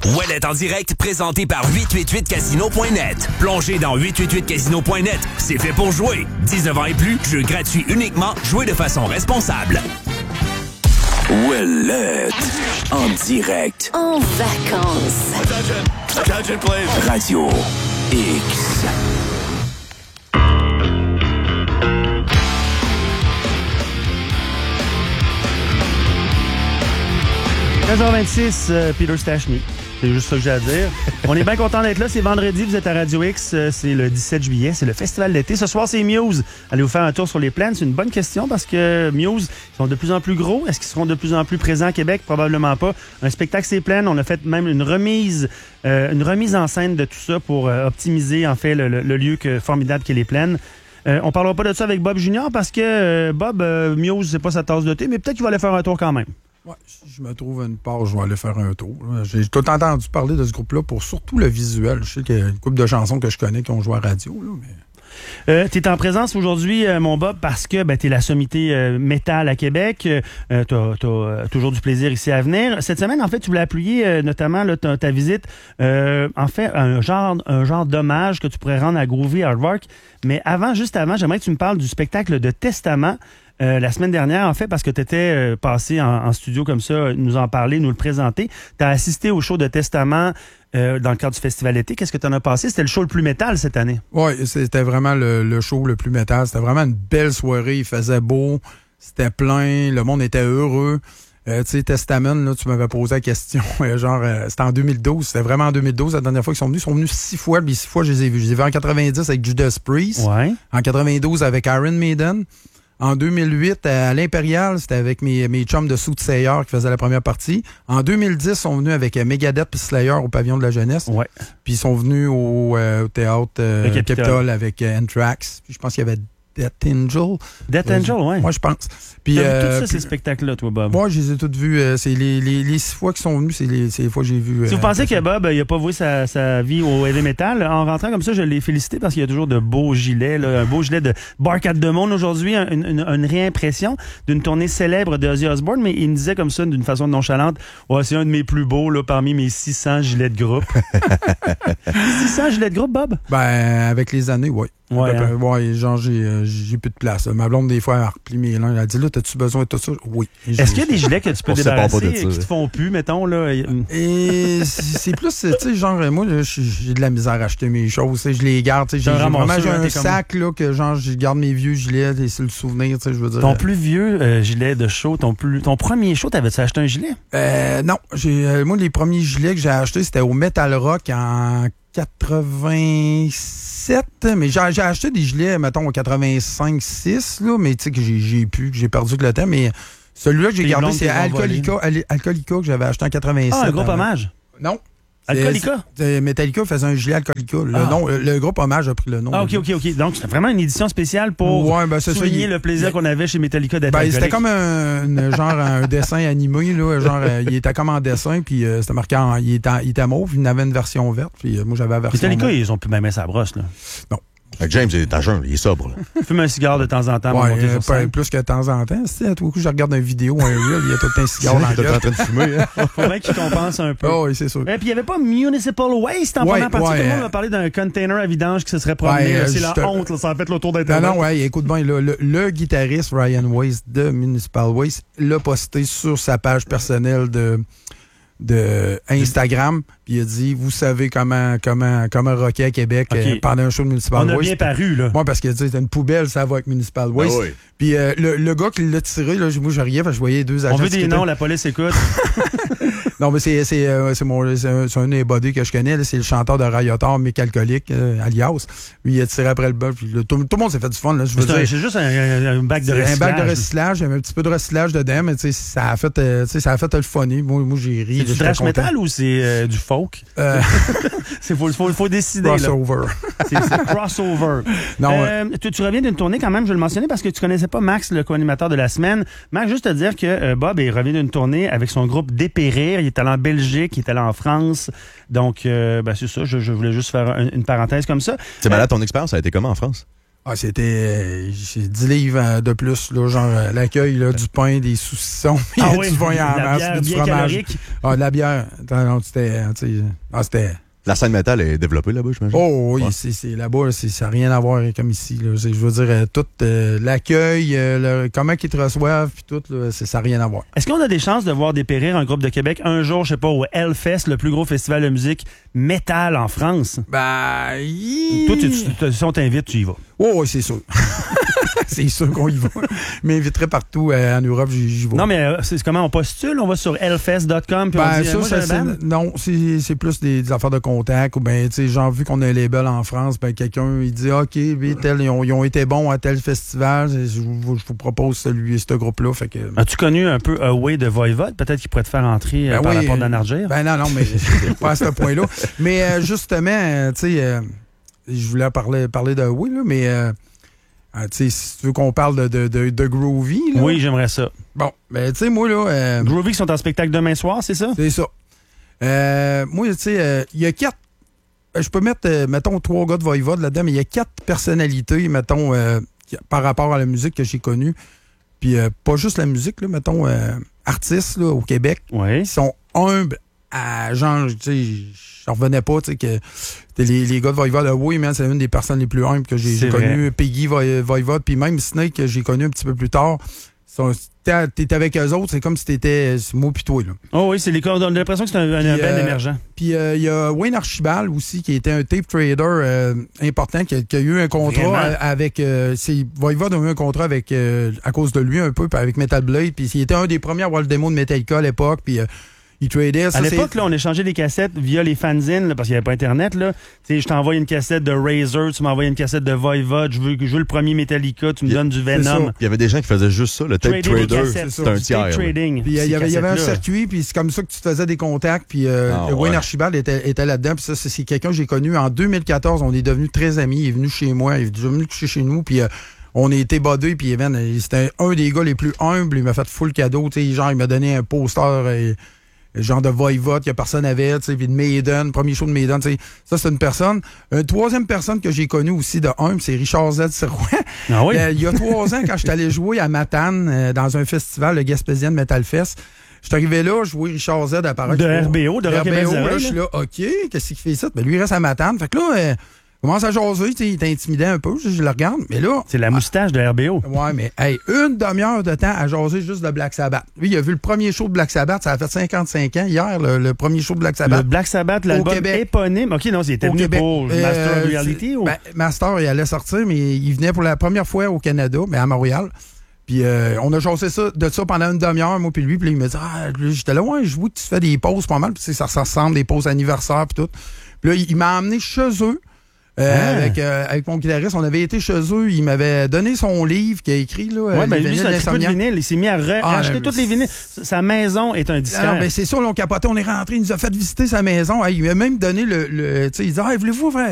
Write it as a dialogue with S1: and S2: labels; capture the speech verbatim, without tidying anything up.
S1: Ouellet en direct, présenté par huit cent quatre-vingt-huit casino point net. Plongez dans huit cent quatre-vingt-huit casino point net. C'est fait pour jouer. dix-neuf ans et plus, jeu gratuit uniquement. Jouez de façon responsable. Ouellet en direct.
S2: En vacances.
S1: Attention. Attention, please. Radio X.
S3: treize heures vingt-six, euh, Peter Stachny. C'est juste ça que j'ai à dire. On est bien content d'être là. C'est vendredi, vous êtes à Radio X. Euh, c'est le dix-sept juillet. C'est le festival d'été. Ce soir, c'est Muse. Allez vous faire un tour sur les plaines. C'est une bonne question parce que Muse sont de plus en plus gros. Est-ce qu'ils seront de plus en plus présents à Québec? Probablement pas. Un spectacle, c'est plein. On a fait même une remise, euh, une remise en scène de tout ça pour euh, optimiser, en fait, le, le, le lieu que, formidable qu'est les plaines. Euh, on parlera pas de ça avec Bob Junior parce que euh, Bob, euh, Muse, c'est pas sa tasse de thé, mais peut-être qu'il va aller faire un tour quand même.
S4: Ouais, si je me trouve une part, je vais aller faire un tour. J'ai tout entendu parler de ce groupe-là pour surtout le visuel. Je sais qu'il y a une couple de chansons que je connais qui ont joué à radio, là, mais...
S3: Euh, tu es en présence aujourd'hui, euh, mon Bob, parce que ben, tu es la sommité euh, métal à Québec. Euh, tu as euh, toujours du plaisir ici à venir. Cette semaine, en fait, tu voulais appuyer euh, notamment là, ta, ta visite, euh, en fait, un genre, un genre d'hommage que tu pourrais rendre à Groovy Aardvark. Mais avant, juste avant, j'aimerais que tu me parles du spectacle de Testament. Euh, la semaine dernière, en fait, parce que tu étais euh, passé en, en studio comme ça, nous en parler, nous le présenter. Tu as assisté au show de Testament euh, dans le cadre du festival d'été. Qu'est-ce que tu en as passé? C'était le show le plus métal cette année.
S4: Oui, c'était vraiment le, le show le plus métal. C'était vraiment une belle soirée. Il faisait beau, c'était plein, le monde était heureux. Euh, tu sais, Testament, là, tu m'avais posé la question, euh, genre, euh, c'était en deux mille douze, c'était vraiment en deux mille douze, la dernière fois qu'ils sont venus. Ils sont venus six fois, puis six fois, je les ai vus. Je les ai vus en quatre-vingt-dix avec Judas Priest,
S3: ouais.
S4: En quatre-vingt-douze avec Iron Maiden. En deux mille huit, à l'Impérial, c'était avec mes, mes chums de Soothsayer qui faisaient la première partie. En deux mille dix, ils sont venus avec Megadeth puis Slayer au Pavillon de la Jeunesse.
S3: Ouais.
S4: Puis ils sont venus au, euh, au théâtre euh,
S3: Capitol.
S4: Capitol avec euh, Anthrax. Puis je pense qu'il y avait Death Angel.
S3: Death Angel, oui.
S4: Moi, je pense. Puis,
S3: T'as vu
S4: euh,
S3: tous ça,
S4: puis,
S3: ces spectacles-là, toi, Bob?
S4: Moi, je les ai tous vus. Euh, c'est les, les, les six fois qu'ils sont venus, c'est les, c'est les fois que j'ai vu.
S3: Si
S4: euh,
S3: vous pensez que Bob, il n'a pas voué sa, sa vie au heavy metal, en rentrant comme ça, je l'ai félicité parce qu'il y a toujours de beaux gilets, là, un beau gilet de Bark at the Moon aujourd'hui, une, une, une réimpression d'une tournée célèbre de Ozzy Osbourne, mais il me disait comme ça, d'une façon nonchalante, ouais, c'est un de mes plus beaux là, parmi mes six cents gilets de groupe. six cents gilets de groupe, Bob?
S4: Ben, avec les années, oui.
S3: Ouais,
S4: ben,
S3: hein?
S4: ouais, genre, j'ai, euh, j'ai plus de place. Là. Ma blonde, des fois, elle replie mes langues. Elle a dit, là, t'as-tu besoin de tout ça? Oui.
S3: Est-ce qu'il y a des gilets que tu peux
S5: On se sépare pas de
S3: débarrasser
S5: ça,
S3: qui te font plus, mettons, là?
S4: Et c'est plus, tu sais, genre, moi, là, j'ai de la misère à acheter mes choses. Je les garde. J'ai,
S3: un
S4: j'ai vraiment
S3: ramasseur,
S4: j'ai un
S3: t'es
S4: sac, là, que genre, je garde mes vieux gilets. Et c'est le souvenir, tu sais, je veux dire.
S3: Ton plus vieux euh, gilet de show, ton, plus, ton premier show, t'avais-tu acheté un gilet?
S4: Euh, non. J'ai, euh, moi, les premiers gilets que j'ai achetés, c'était au Metal Rock en quatre-vingt-sept, mais j'ai, j'ai acheté des gilets, mettons, en quatre-vingt-cinq six, là, mais tu sais, que j'ai, j'ai pu, que j'ai perdu que le temps, mais celui-là que j'ai
S3: Les
S4: gardé,
S3: blondes
S4: c'est
S3: t'es
S4: Alcoolica, Al- Alcoolica que j'avais acheté en quatre-vingt-sept.
S3: Ah, un groupe
S4: avant.
S3: hommage?
S4: Non.
S3: Alcoolica?
S4: C'est- c'est- Metallica faisait un gilet Alcoolica. Le,
S3: Ah.
S4: nom, le groupe hommage a pris le nom.
S3: Ah, OK, OK, OK. Donc, c'est vraiment une édition spéciale pour
S4: Ouais, ben, c'est ça,
S3: souligner
S4: il-
S3: le plaisir
S4: il-
S3: qu'on avait chez Metallica d'être
S4: Ben,
S3: alcoolique.
S4: c'était comme un, une- genre un dessin animé, là, genre, euh, il était comme en dessin, puis euh, c'était marqué en, il était, en- il était mauve, il avait une version verte, puis euh, moi j'avais la version
S3: Metallica,
S4: mauve.
S3: ils ont plus même sa brosse, là.
S4: Non.
S5: James, il est à jeun, il est sobre. Là.
S3: Fume un cigare de temps en temps pour
S4: Ouais,
S3: monter
S4: euh,
S3: sur scène.
S4: plus que de temps en temps. Si, à tout coup, je regarde une vidéo, un reel, il y a tout le temps un cigare dans la
S5: T'es en
S4: gueule.
S5: train de fumer. Hein?
S3: Faudrait qu'il compense un peu.
S4: Oh, oui, c'est sûr.
S3: Et puis, il n'y avait pas Municipal Waste en
S4: Ouais,
S3: première partie.
S4: ouais,
S3: Tout le monde
S4: euh,
S3: va parler d'un container à vidange qui se serait promené.
S4: Ouais,
S3: là.
S4: euh,
S3: c'est la
S4: juste-
S3: honte. Là. Ça a fait le tour
S4: Non,
S3: d'Internet.
S4: non, ouais, écoute bien, là, le, le guitariste Ryan Waste de Municipal Waste l'a posté sur sa page personnelle de, de Instagram, puis il a dit, vous savez comment, comment, comment rocker à Québec
S3: Okay.
S4: euh, pendant un show de Municipal
S3: On a
S4: Waste.
S3: bien paru, là.
S4: Moi, parce qu'il a dit, c'était une poubelle, ça va avec Municipal Waste.
S5: Ah oui.
S4: Puis euh, le, le gars qui l'a tiré, là, moi, je riais, parce que je voyais deux agents.
S3: On veut
S4: de
S3: des
S4: sécurité.
S3: noms, la police écoute.
S4: Non, mais c'est, c'est, euh, c'est, mon, c'est, un, c'est un des buddies que je connais, là, c'est le chanteur de Riotor, Mick Alcoolique, euh, alias. Lui, il a tiré après le bas, puis là, tout, tout le monde s'est fait du fun, là, je veux
S3: C'est un-
S4: dire.
S3: c'est juste un, un- un bac de
S4: C'est
S3: recyclage.
S4: un bac de recyclage, il y avait un petit peu de recyclage dedans, mais tu sais, ça a fait, euh, tu sais, ça a fait le funny. Moi, moi j'ai ri.
S3: C'est du
S4: j'étais
S3: thrash
S4: content.
S3: metal ou c'est euh, du folk?
S4: Euh,
S3: Il faut, faut, faut décider. là.
S4: crossover.
S3: C'est c'est crossover.
S4: Non,
S3: Euh, tu, tu reviens d'une tournée quand même, je vais le mentionner, parce que tu connaissais pas Max, le co-animateur de la semaine. Max, juste te dire que euh, Bob il revient d'une tournée avec son groupe Dépérir. Il est allé en Belgique, il est allé en France. Donc, euh, ben, c'est ça, je, je voulais juste faire un- une parenthèse comme ça.
S5: C'est malade, ton expérience, ça a été comment en France?
S4: Ah, c'était euh, j'ai dix livres de plus, là, genre euh, l'accueil là, du pain, des saucissons,
S3: Ah oui,
S4: du vin en
S3: la
S4: masse,
S3: bière
S4: du
S3: bien
S4: fromage.
S3: calorique.
S4: Ah, de la bière. Attends, non, c'était, tu sais, ah, c'était...
S5: La scène métal est développée là-bas, j'imagine?
S4: Oh oui,
S5: Ouais.
S4: c'est, c'est là-bas, c'est, ça n'a rien à voir comme ici. Là. C'est, je veux dire, euh, tout euh, l'accueil, euh, le, comment ils te reçoivent, puis tout, là, c'est, ça n'a rien à voir.
S3: Est-ce qu'on a des chances de voir dépérir un groupe de Québec un jour, je sais pas, au Hellfest, le plus gros festival de musique métal en France?
S4: Ben, y...
S3: Toi, tu, tu, tu- si on t'invite, tu y vas.
S4: Oh, oui, c'est sûr. C'est sûr qu'on y va. Je m'inviterais partout euh, en Europe, j'y, j'y vais.
S3: Non, mais euh, c'est comment on postule? On va sur hellfest point com puis
S4: Ben,
S3: on dit,
S4: ça,
S3: moi,
S4: ça,
S3: j'ai un band.
S4: c'est, non, c'est, c'est plus des, des affaires de contact. Ou ben, tu sais, genre, vu qu'on a un label en France, ben, quelqu'un, il dit, OK, oui, tel, ils, ont, ils ont été bons à tel festival, je vous, je vous propose celui, ce groupe-là. Fait que.
S3: As-tu connu un peu Away de Voivode? Peut-être qu'il pourrait te faire entrer euh,
S4: Ben
S3: par
S4: oui,
S3: la porte d'Anargir.
S4: Ben non, non, mais pas à ce point-là. Mais euh, justement, euh, tu sais, euh, je voulais parler, parler de oui, là, mais euh, euh, tu sais, si tu veux qu'on parle de, de, de, de Groovy, là.
S3: Oui, j'aimerais ça.
S4: Bon, ben tu sais, moi, là. Euh,
S3: Groovy qui sont en spectacle demain soir, c'est ça?
S4: c'est ça. Euh, moi, tu sais, il euh, y a quatre. Je peux mettre, euh, mettons, trois gars de Voivode là-dedans, mais il y a quatre personnalités, mettons, euh, qui- par rapport à la musique que j'ai connue. Puis euh, pas juste la musique, là, mettons, euh, artistes là, au Québec.
S3: Oui.
S4: Ils sont humbles à genre, tu sais, j'en revenais pas, tu sais, que les, les gars de Voivode, euh, oui, mais c'est une des personnes les plus humbles que j'ai, j'ai connues. Peggy Voivode, puis même Snake, que j'ai connu un petit peu plus tard. Sont, t'es, t'es avec eux autres, c'est comme si t'étais c'est moi pis toi, là.
S3: Oh oui, c'est les cordes. On a l'impression que c'est un, un, un
S4: Puis,
S3: band
S4: euh,
S3: émergent.
S4: Puis il euh, y a Wayne Archibald aussi, qui était un tape trader euh, important, qui a, qui a eu un contrat
S3: Vraiment?
S4: à- avec... Euh, c'est, Voivode a eu un contrat avec euh, à cause de lui un peu, puis avec Metal Blade, puis il était un des premiers à avoir le démo de Metallica à l'époque, puis euh, il tradait. Ça,
S3: À
S4: c'est-
S3: l'époque, là, on échangeait des cassettes via les fanzines, là, parce qu'il n'y avait pas Internet. Là. Tu sais, je t'envoie une cassette de Razor, tu m'envoies une cassette de Voivode, je veux, je veux le premier Metallica, tu me
S5: Yeah.
S3: donnes du
S4: C'est ça.
S3: Venom.
S5: Il y avait des gens qui faisaient juste ça, le tape
S3: Trader des
S5: trader,
S3: cassettes,
S5: c'est un
S3: du
S5: tiers.
S3: tape
S5: là.
S3: trading.
S4: Puis il y,
S3: ces
S4: avait, il y avait un
S3: cassettes-là.
S4: circuit, puis c'est comme ça que tu te faisais des contacts. Puis euh,
S5: Ah,
S4: Wayne
S5: ouais.
S4: Archibald était, était là-dedans. Puis ça, c'est, c'est quelqu'un que j'ai connu en deux mille quatorze. On est devenus très amis. Il est venu chez moi, il est venu coucher chez nous. Puis euh, on a été bodés. Puis Evan, c'était un des gars les plus humbles. Il m'a fait full cadeau. Tu sais, genre, il m'a donné un poster. euh, genre de Voivode que personne avait, tu sais, puis de Maiden, premier show de Maiden, tu sais. Ça, c'est une personne. Une troisième personne que j'ai connue aussi de humble, c'est Richard Z. Sirois.
S3: Ah oui?
S4: Euh, il y a trois ans, quand j'étais allé jouer à Matane, euh, dans un festival, le Gaspésien Metal Fest, je suis arrivé là, je jouais Richard Z apparaître.
S3: De R B O, de Rock et Belles
S4: R B O, là,
S3: Oreilles,
S4: je suis là, OK, qu'est-ce qu'il fait ça? Ben, lui, il reste à Matane. Fait que là, euh, il commence à jaser, tu sais, il est intimidant un peu, je, je le regarde, mais là...
S3: C'est la moustache de R B O.
S4: Ouais, mais hey, une demi-heure de temps à jaser juste de Black Sabbath. Lui, il a vu le premier show de Black Sabbath, ça a fait cinquante-cinq ans, hier, le, le premier show de Black
S3: Le
S4: Sabbath.
S3: Black Sabbath, l'album
S4: Québec.
S3: éponyme. OK, non, il était
S4: Au
S3: venu
S4: Québec.
S3: pour Master
S4: Euh,
S3: of Reality
S4: c'est-
S3: ou...
S4: ben, Master, il allait sortir, mais il venait pour la première fois au Canada, mais à Montréal. Puis euh, on a jasé ça, de ça pendant une demi-heure, moi puis lui. Puis là, il me dit, ah, là, j'étais là, ouais, je vois que tu fais des pauses pas mal. Puis tu sais, ça, ça ressemble, des pauses anniversaires puis tout. Puis là, il, il m'a emmené chez eux. Euh,
S3: Ah.
S4: avec, euh, avec mon guitariste, on avait été chez eux, il m'avait donné son livre qu'il a écrit, là.
S3: Ouais,
S4: euh,
S3: ben
S4: les
S3: lui,
S4: vinyles
S3: c'est un petit peu de
S4: d'Insomniac.
S3: vinyle. Il s'est mis à re-
S4: Ah,
S3: racheter
S4: mais
S3: toutes les vinyles. Sa maison est un disquaire.
S4: Alors, ben, c'est ça, là, on capotait, on est rentré, il nous a fait visiter sa maison. Hey, il m'a même donné le, le tu sais, il dit, ah, voulez-vous faire